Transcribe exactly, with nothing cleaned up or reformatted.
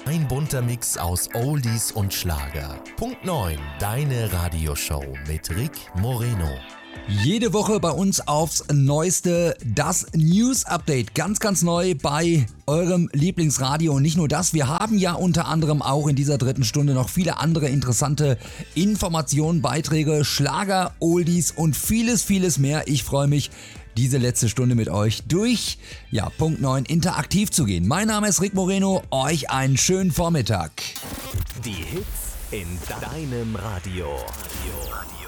Ein bunter Mix aus Oldies und Schlager. Punkt neun, deine Radioshow mit Rick Moreno. Jede Woche bei uns aufs Neueste das News-Update. Ganz, ganz neu bei eurem Lieblingsradio. Und nicht nur das, wir haben ja unter anderem auch in dieser dritten Stunde noch viele andere interessante Informationen, Beiträge, Schlager, Oldies und vieles, vieles mehr. Ich freue mich, diese letzte Stunde mit euch durch, ja, Punkt neun interaktiv zu gehen. Mein Name ist Rick Moreno, euch einen schönen Vormittag. Die Hits in deinem Radio. Radio.